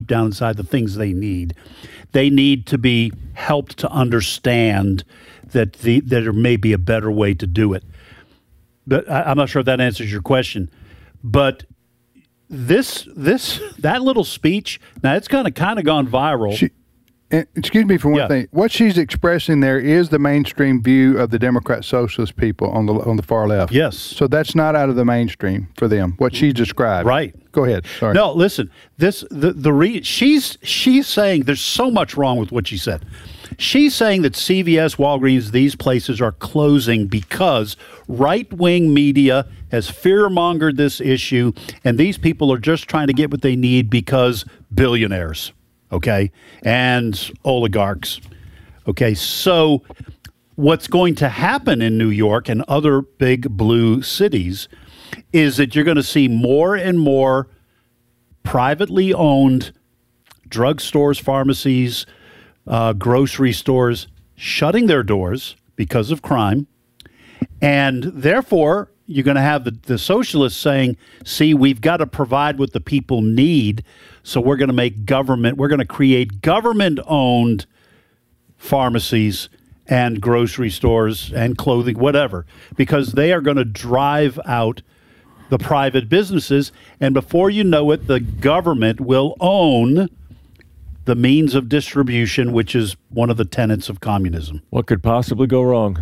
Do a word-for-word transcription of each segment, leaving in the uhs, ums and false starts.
deep down inside the things they need. They need to be helped to understand that the that there may be a better way to do it. But I, I'm not sure if that answers your question. But this this that little speech, now it's kind of kind of gone viral. She, excuse me for one yeah. thing. What she's expressing there is the mainstream view of the Democrat socialist people on the on the far left. Yes. So that's not out of the mainstream for them. What she described. Right. Go ahead. Sorry. No, listen. This the the re, she's she's saying there's so much wrong with what she said. She's saying that C V S, Walgreens, these places are closing because right-wing media has fear-mongered this issue, and these people are just trying to get what they need because billionaires, okay, and oligarchs. Okay, so what's going to happen in New York and other big blue cities is that you're going to see more and more privately owned drugstores, pharmacies, Uh, grocery stores shutting their doors because of crime. And therefore, you're going to have the, the socialists saying, see, we've got to provide what the people need. So we're going to make government, we're going to create government-owned pharmacies and grocery stores and clothing, whatever, because they are going to drive out the private businesses. And before you know it, the government will own the means of distribution, which is one of the tenets of communism. What could possibly go wrong?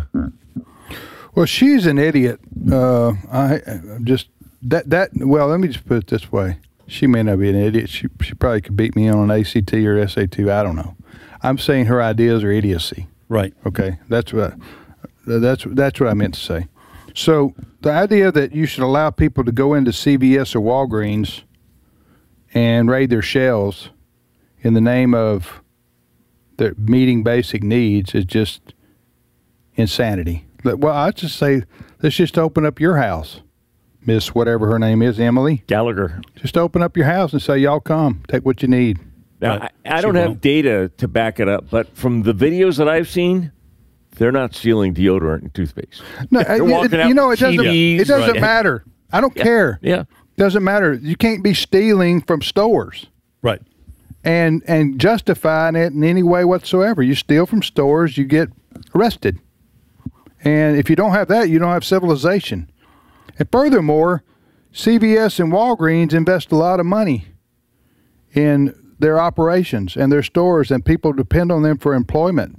Well, she's an idiot. Uh, I just that that. Well, let me just put it this way: she may not be an idiot. She she probably could beat me on an A C T or S A T. I don't know. I'm saying her ideas are idiocy. Right. Okay. That's what that's that's what I meant to say. So the idea that you should allow people to go into C V S or Walgreens and raid their shelves in the name of their meeting basic needs is just insanity. Well, I'd just say, let's just open up your house, Miss whatever her name is, Emily Gallagher. Just open up your house and say, y'all come, take what you need. Now, I, I don't have data to back it up, but from the videos that I've seen, they're not stealing deodorant and toothpaste. No, they're it, walking out you know, with it doesn't, T Vs, it doesn't right. matter. I don't yeah. care. Yeah. Doesn't matter. You can't be stealing from stores. Right. And and justifying it in any way whatsoever. You steal from stores, you get arrested. And if you don't have that, you don't have civilization. And furthermore, C V S and Walgreens invest a lot of money in their operations and their stores, and people depend on them for employment.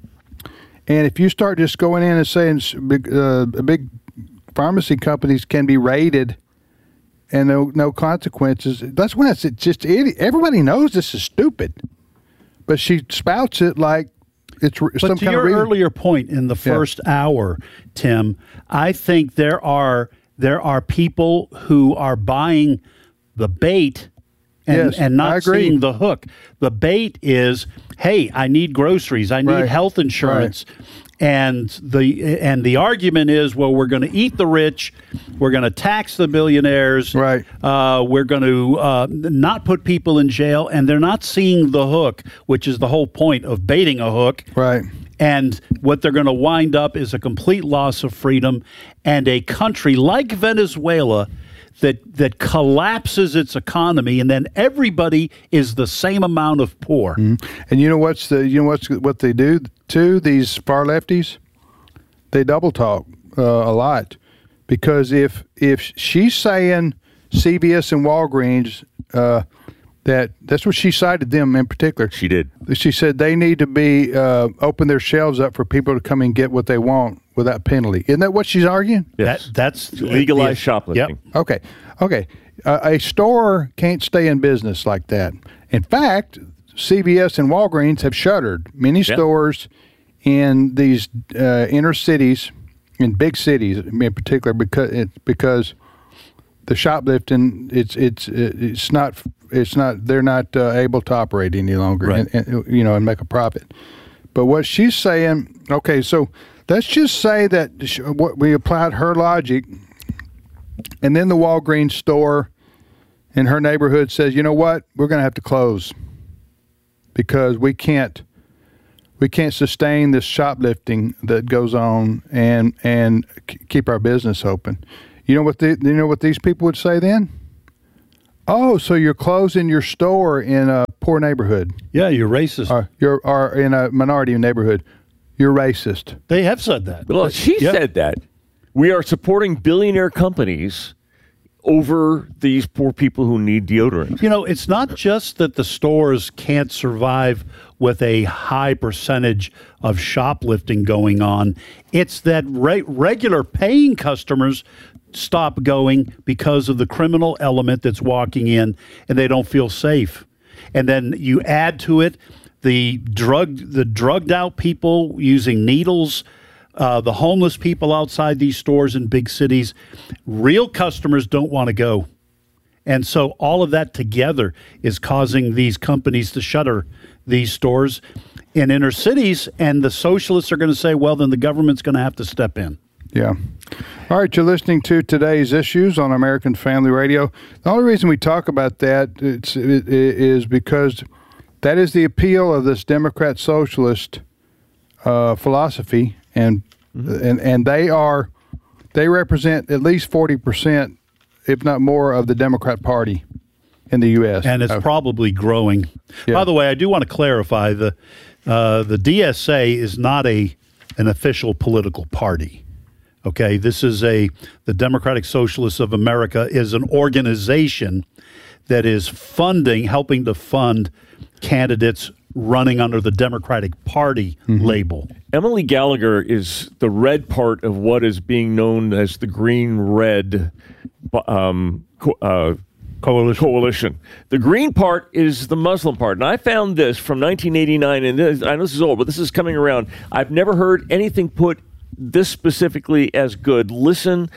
And if you start just going in and saying big, uh, big pharmacy companies can be raided and no no consequences, that's when it's just idiot. Everybody knows this is stupid, but she spouts it like it's but some to kind your of reason. earlier point in the first yeah. hour, Tim, I think there are there are people who are buying the bait and, yes, and not I agree. seeing the hook. The bait is, hey, I need groceries, I need right. health insurance. Right. And the and the argument is, well, we're going to eat the rich, we're going to tax the billionaires, right? Uh, we're going to uh, not put people in jail, and they're not seeing the hook, which is the whole point of baiting a hook, right? And what they're going to wind up is a complete loss of freedom, and a country like Venezuela that that collapses its economy, and then everybody is the same amount of poor. Mm-hmm. And you know what's the you know what's what they do too? These far lefties, they double talk uh, a lot, because if if she's saying C V S and Walgreens, uh, that that's what she cited them in particular. She did. She said they need to be uh, open their shelves up for people to come and get what they want without penalty. Isn't that what she's arguing? Yes. That, that's legalized yeah. shoplifting. Yep. Okay. Okay. Uh, a store can't stay in business like that. In fact, C V S and Walgreens have shuttered many yep. stores in these uh, inner cities, in big cities in particular, because it, because the shoplifting, it's it's it's not it's not they're not uh, able to operate any longer, right. and, and you know, and make a profit. But what she's saying, okay, so let's just say that what we applied her logic, and then the Walgreens store in her neighborhood says, you know what, we're going to have to close because we can't we can't sustain this shoplifting that goes on and and keep our business open. You know what the, you know what these people would say then? Oh, so you're closing your store in a poor neighborhood, Yeah, you're racist. or you're or in a minority neighborhood, you're racist. They have said that. Well, she Yeah. said that. We are supporting billionaire companies over these poor people who need deodorant. You know, it's not just that the stores can't survive with a high percentage of shoplifting going on. It's that re- regular paying customers stop going because of the criminal element that's walking in, and they don't feel safe. And then you add to it the drug, the drugged out people using needles, uh, the homeless people outside these stores in big cities. Real customers don't want to go. And so all of that together is causing these companies to shutter these stores in inner cities. And the socialists are going to say, well, then the government's going to have to step in. Yeah. All right, you're listening to Today's Issues on American Family Radio. The only reason we talk about that it's, it, it is because that is the appeal of this Democrat socialist uh, philosophy, and mm-hmm. and and they are they represent at least forty percent, if not more, of the Democrat Party in the U S And it's uh, probably growing. Yeah. By the way, I do want to clarify the uh, the D S A is not a an official political party. Okay, this is a the Democratic Socialists of America is an organization that is funding, helping to fund candidates running under the Democratic Party mm-hmm. label. Emily Gallagher is the red part of what is being known as the Green-Red um, co- uh, coalition. coalition. The green part is the Muslim part. And I found this from nineteen eighty-nine, and this, I know this is old, but this is coming around. I've never heard anything put this specifically as good. Listen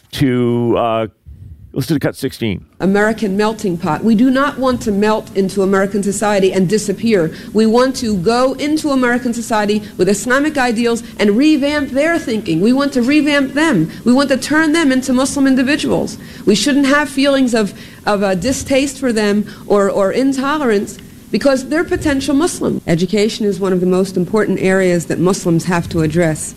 to uh, listen to cut sixteen. American melting pot. We do not want to melt into American society and disappear. We want to go into American society with Islamic ideals and revamp their thinking. We want to revamp them. We want to turn them into Muslim individuals. We shouldn't have feelings of, of a distaste for them or, or intolerance because they're potential Muslim. Education is one of the most important areas that Muslims have to address.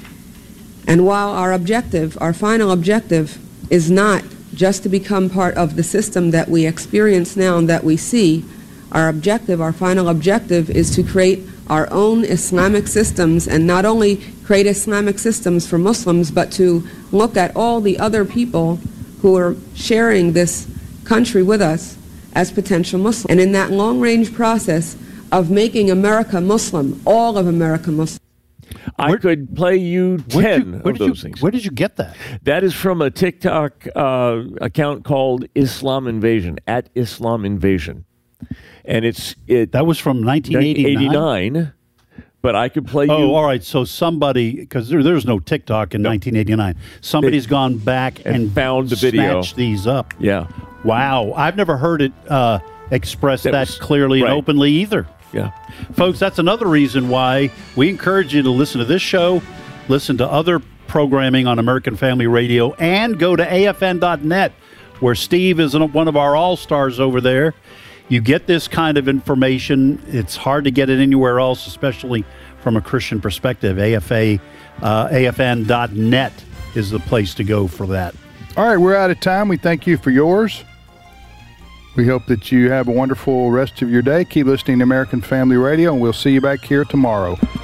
And while our objective, our final objective, is not just to become part of the system that we experience now and that we see, our objective, our final objective, is to create our own Islamic systems, and not only create Islamic systems for Muslims, but to look at all the other people who are sharing this country with us as potential Muslims. And in that long-range process of making America Muslim, all of America Muslim, I where, could play you ten you, of those you, things. Where did you get that? That is from a TikTok uh, account called Islam Invasion, at Islam Invasion. And it's... it That was from nineteen eighty-nine? But I could play you... Oh, all right. So somebody... Because there, there's no TikTok in no. nineteen eighty-nine. Somebody's it, gone back and, and found the video. Snatched these up. Yeah. Wow. I've never heard it uh, expressed that, that was, clearly right. and openly either. Yeah. Folks, that's another reason why we encourage you to listen to this show, listen to other programming on American Family Radio, and go to A F N dot net, where Steve is one of our all-stars over there. You get this kind of information. It's hard to get it anywhere else, especially from a Christian perspective. A F A, uh, A F N dot net is the place to go for that. All right, we're out of time. We thank you for yours. We hope that you have a wonderful rest of your day. Keep listening to American Family Radio, and we'll see you back here tomorrow.